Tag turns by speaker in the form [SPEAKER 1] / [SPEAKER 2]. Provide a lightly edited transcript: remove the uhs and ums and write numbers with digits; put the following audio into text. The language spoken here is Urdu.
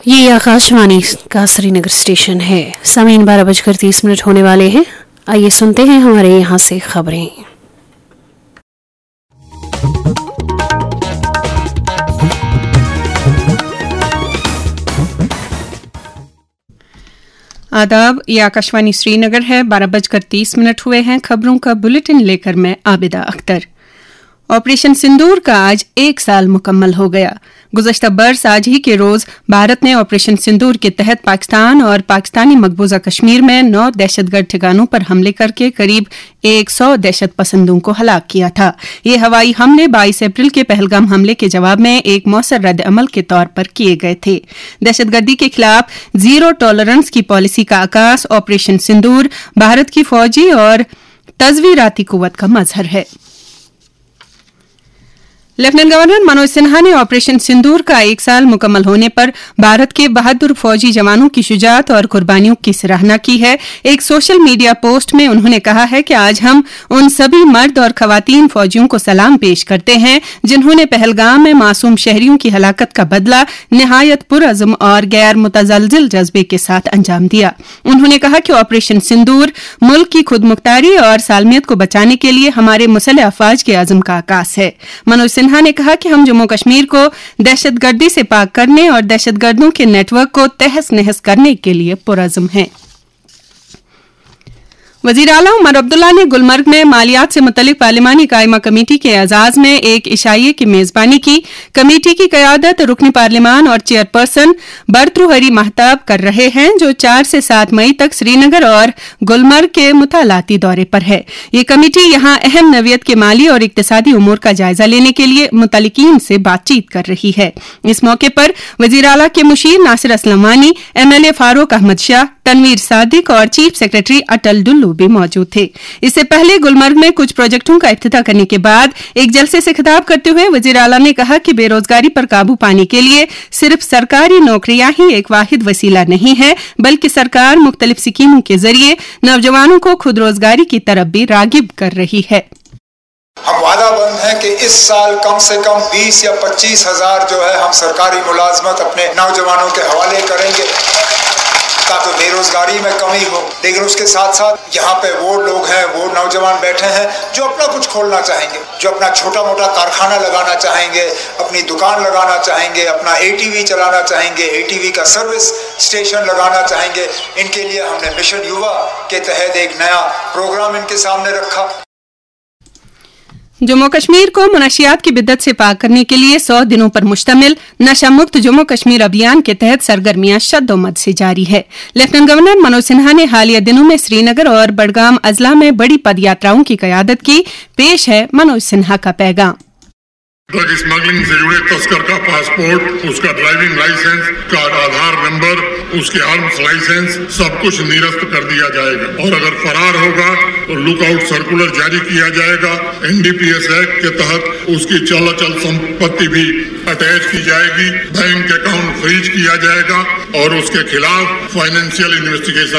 [SPEAKER 1] یہ آکاشوانی کا سری نگر اسٹیشن ہے۔ سامعین 12:30 ہونے والے ہیں، آئیے سنتے ہیں ہمارے یہاں سے خبریں۔
[SPEAKER 2] آداب، یہ آکاشوانی سری نگر ہے۔ 12:30 ہوئے ہیں۔ خبروں کا بلیٹن لے کر میں عابدہ اختر۔ آپریشن سندور کا آج 1 سال مکمل ہو گیا۔ گزشتہ برس آج ہی کے روز بھارت نے آپریشن سندور کے تحت پاکستان اور پاکستانی مقبوضہ کشمیر میں 9 دہشت گرد ٹھکانوں پر حملے کر کے قریب 100 دہشت پسندوں کو ہلاک کیا تھا۔ یہ ہوائی حملے 22 اپریل کے پہلگام حملے کے جواب میں ایک مؤثر رد عمل کے طور پر کیے گئے تھے۔ دہشت گردی کے خلاف زیرو ٹالرنس کی پالیسی کا آغاز آپریشن سندور بھارت کی فوجی اور تصویراتی قوت کا مظہر ہے۔ لیفٹیننٹ گورنر منوج سنہا نے آپریشن سندور کا 1 سال مکمل ہونے پر بھارت کے بہادر فوجی جوانوں کی شجاعت اور قربانیوں کی سراہنا کی ہے۔ ایک سوشل میڈیا پوسٹ میں انہوں نے کہا ہے کہ آج ہم ان سبھی مرد اور خواتین فوجیوں کو سلام پیش کرتے ہیں جنہوں نے پہلگام میں معصوم شہریوں کی ہلاکت کا بدلہ نہایت پرعزم اور غیر متزلزل جذبے کے ساتھ انجام دیا۔ انہوں نے کہا کہ آپریشن سندور ملک کی خود مختاری اور سالمیت کو بچانے کے لیے ہمارے مسلح افواج کے عزم کا عکاس ہے۔ منوج سنہا نے کہا کہ ہم جموں کشمیر کو دہشت گردی سے پاک کرنے اور دہشت گردوں کے نیٹ ورک کو تہس نہس کرنے کے لیے پرعزم ہیں۔ وزیر اعلیٰ عمر عبداللہ نے گلمرگ میں مالیات سے متعلق پارلیمانی قائمہ کمیٹی کے اعزاز میں ایک عشائیے کی میزبانی کی۔ کمیٹی کی قیادت رکن پارلیمان اور چیئرپرسن برتروہری مہتاب کر رہے ہیں، جو 4 سے 7 مئی تک سری نگر اور گلمرگ کے مطالعاتی دورے پر ہے۔ یہ کمیٹی یہاں اہم نوعیت کے مالی اور اقتصادی امور کا جائزہ لینے کے لیے متعلقین سے بات چیت کر رہی ہے۔ اس موقع پر وزیر اعلیٰ کے مشیر ناصر اسلم وانی، MLA فاروق احمد شاہ، تنویر صادق اور چیف سیکرٹری اٹل ڈلو بھی موجود تھے۔ اس سے پہلے گلمرگ میں کچھ پروجیکٹوں کا افتتاح کرنے کے بعد ایک جلسے سے خطاب کرتے ہوئے وزیر اعلیٰ نے کہا کہ بے روزگاری پر قابو پانے کے لیے صرف سرکاری نوکریاں ہی ایک واحد وسیلہ نہیں ہے، بلکہ سرکار مختلف اسکیموں کے ذریعے نوجوانوں کو خود روزگاری کی طرف بھی راغب کر رہی ہے۔
[SPEAKER 3] ہم وعدہ بند ہیں کہ اس سال کم سے کم 20 یا 25 ہزار جو ہے ہم سرکاری ملازمت اپنے نوجوانوں کے حوالے کریں گے تاکہ بے روزگاری میں کمی ہو۔ لیکن اس کے ساتھ ساتھ یہاں پہ وہ لوگ ہیں، وہ نوجوان بیٹھے ہیں جو اپنا کچھ کھولنا چاہیں گے، جو اپنا چھوٹا موٹا کارخانہ لگانا چاہیں گے، اپنی دکان لگانا چاہیں گے، اپنا ATV چلانا چاہیں گے، ATV کا سروس اسٹیشن لگانا چاہیں گے۔ ان کے لیے ہم نے مشن یووا کے تحت ایک نیا پروگرام ان کے سامنے رکھا۔
[SPEAKER 2] جموں کشمیر کو منشیات کی بدعت سے پاک کرنے کے لیے 100 دنوں پر مشتمل نشہ مکت جموں کشمیر ابھیان کے تحت سرگرمیاں شد و مد سے جاری ہے۔ لیفٹیننٹ گورنر منوج سنہا نے حالیہ دنوں میں سری نگر اور بڑگام اضلاع میں بڑی پد یاتراؤں کی قیادت کی۔ پیش ہے منوج سنہا کا پیغام۔
[SPEAKER 4] ڈرگ اسمگلنگ سے جڑے تسکر کا پاسپورٹ، اس کا ڈرائیونگ لائسنس کا آدھار نمبر، اس کے آرمز لائسنس سب کچھ نرست کر دیا جائے گا، اور اگر فرار ہوگا تو لک آؤٹ سرکولر جاری کیا جائے گا۔ NDPS ایکٹ کے تحت اس کی چل اچل سمپتی بھی اٹیچ کی جائے گی، بینک اکاؤنٹ فریز کیا جائے گا اور اس کے خلاف فائنینشیل انویسٹیگیشن